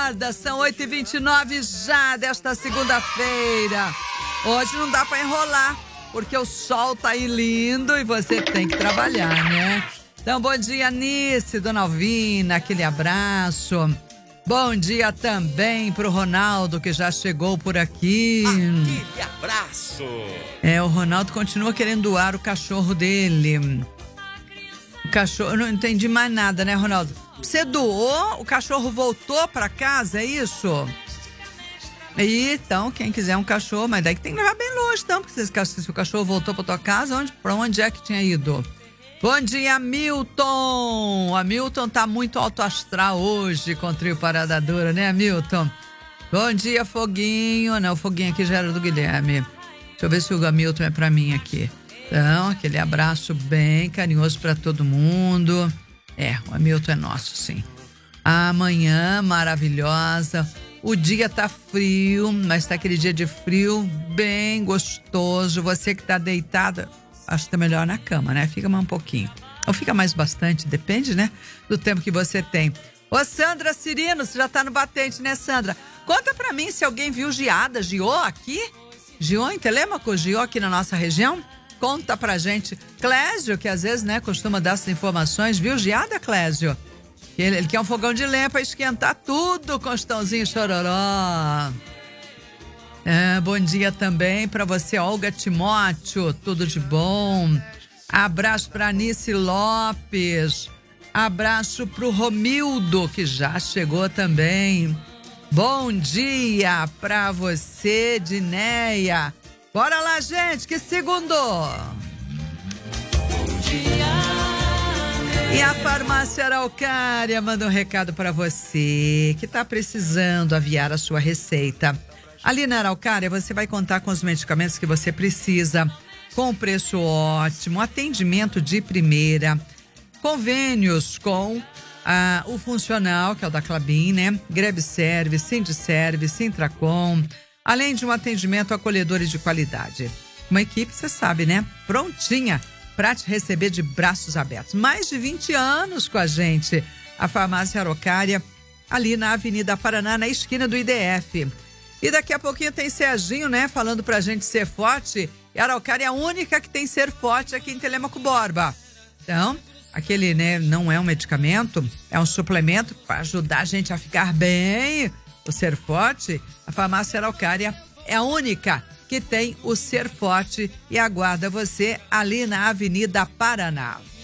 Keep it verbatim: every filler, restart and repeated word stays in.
acorda, são oito e vinte e nove já desta segunda-feira. Hoje não dá pra enrolar, porque o sol tá aí lindo e você tem que trabalhar, né? Então, bom dia, Nice, Dona Alvina, aquele abraço. Bom dia também pro Ronaldo, que já chegou por aqui. Aquele abraço. É, o Ronaldo continua querendo doar o cachorro dele. O cachorro, eu não entendi mais nada, né, Ronaldo? Você doou, o cachorro voltou pra casa, é isso? E, então, quem quiser um cachorro, mas daí que tem que levar bem longe, então, porque se, se o cachorro voltou pra tua casa, onde, pra onde é que tinha ido? Bom dia, Milton! A Milton tá muito alto astral hoje com o trio Parada Dura, né, Milton? Bom dia, Foguinho. Não, o Foguinho aqui já era do Guilherme. Deixa eu ver se o Hamilton é pra mim aqui. Então, aquele abraço bem carinhoso pra todo mundo. É, o Hamilton é nosso, sim. Amanhã, maravilhosa. O dia tá frio, mas tá aquele dia de frio bem gostoso. Você que tá deitada, acho que tá melhor na cama, né? Fica mais um pouquinho. Ou fica mais bastante, depende, né? Do tempo que você tem. Ô, Sandra Cirino, você já tá no batente, né, Sandra? Conta pra mim se alguém viu geada, geou aqui? Geou em Telêmaco? Geou aqui na nossa região? Conta pra gente. Clésio, que às vezes, né, costuma dar essas informações. Viu geada, Clésio? Ele, ele quer um fogão de lenha pra esquentar tudo com Estãozinho Chororó. É, bom dia também pra você, Olga Timóteo. Tudo de bom. Abraço pra Anice Lopes. Abraço pro Romildo, que já chegou também. Bom dia pra você, Dineia. Bora lá, gente, que segundo! Bom dia. E a Farmácia Araucária manda um recado para você que está precisando aviar a sua receita. Ali na Araucária você vai contar com os medicamentos que você precisa, com preço ótimo, atendimento de primeira, convênios com ah, o Funcional, que é o da Klabin, né? Grebserve, Sindiserve, Sintracom, além de um atendimento acolhedor e de qualidade. Uma equipe, você sabe, né? Prontinha para te receber de braços abertos. Mais de vinte anos com a gente. A Farmácia Araucária, ali na Avenida Paraná, na esquina do I D F. E daqui a pouquinho tem Serginho, né? Falando pra gente ser forte. E a Araucária é a única que tem ser forte aqui em Telêmaco Borba. Então, aquele, né, não é um medicamento, é um suplemento para ajudar a gente a ficar bem. O Ser Forte, a Farmácia Araucária é a única que tem o Ser Forte e aguarda você ali na Avenida Paraná.